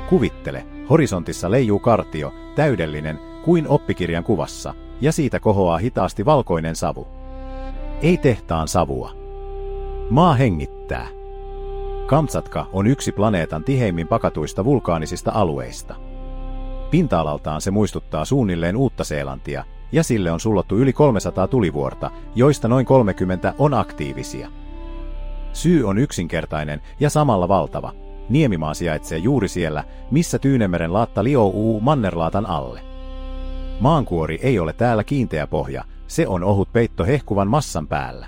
Kuvittele, horisontissa leijuu kartio, täydellinen, kuin oppikirjan kuvassa, ja siitä kohoaa hitaasti valkoinen savu. Ei tehtaan savua. Maa hengittää. Kamtsatka on yksi planeetan tiheimmin pakatuista vulkaanisista alueista. Pinta-alaltaan se muistuttaa suunnilleen Uutta-Seelantia, ja sille on sullottu yli 300 tulivuorta, joista noin 30 on aktiivisia. Syy on yksinkertainen ja samalla valtava. Niemimaa sijaitsee juuri siellä, missä Tyynemeren laatta liouuu mannerlaatan alle. Maankuori ei ole täällä kiinteä pohja, se on ohut peitto hehkuvan massan päällä.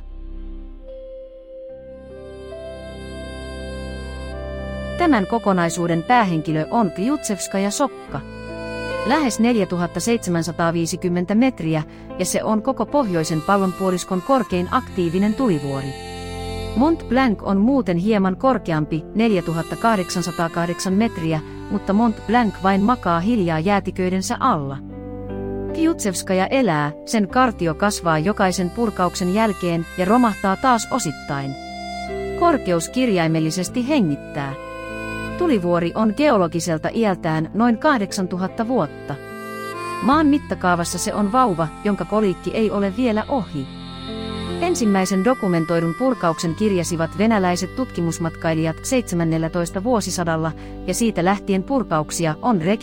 Tämän kokonaisuuden päähenkilö on Kjutševskaja sokka. Lähes 4750 metriä, ja se on koko pohjoisen pallonpuoliskon korkein aktiivinen tulivuori. Mont Blanc on muuten hieman korkeampi, 4808 metriä, mutta Mont Blanc vain makaa hiljaa jäätiköidensä alla. Kjutševskaja elää, sen kartio kasvaa jokaisen purkauksen jälkeen ja romahtaa taas osittain. Korkeus kirjaimellisesti hengittää. Tulivuori on geologiselta iältään noin 8000 vuotta. Maan mittakaavassa se on vauva, jonka kolikki ei ole vielä ohi. Ensimmäisen dokumentoidun purkauksen kirjasivat venäläiset tutkimusmatkailijat 17. vuosisadalla, ja siitä lähtien purkauksia on